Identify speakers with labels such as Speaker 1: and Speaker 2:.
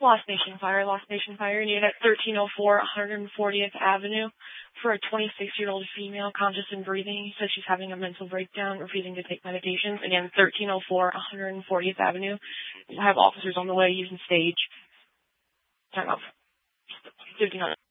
Speaker 1: Lost Nation Fire, needed at 1304 140th Avenue for a 26-year-old female, conscious and breathing. He says she's having a mental breakdown, refusing to take medications. Again, 1304 140th Avenue. We'll have officers on the way using stage. Time off. 1500.